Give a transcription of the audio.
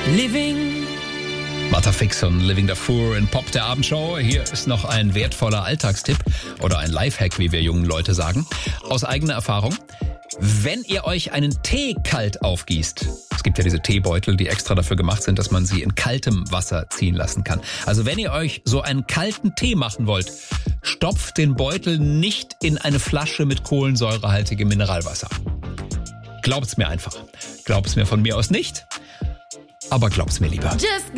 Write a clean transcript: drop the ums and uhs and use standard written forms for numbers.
Living. Martha Fix und Living Darfur in Pop der Abendshow. Hier ist noch ein wertvoller Alltagstipp oder ein Lifehack, wie wir jungen Leute sagen, aus eigener Erfahrung. Wenn ihr euch einen Tee kalt aufgießt, es gibt ja diese Teebeutel, die extra dafür gemacht sind, dass man sie in kaltem Wasser ziehen lassen kann. Also wenn ihr euch so einen kalten Tee machen wollt, stopft den Beutel nicht in eine Flasche mit kohlensäurehaltigem Mineralwasser. Glaubt's mir einfach. Glaubt's mir von mir aus nicht, aber glaubt's mir lieber. Just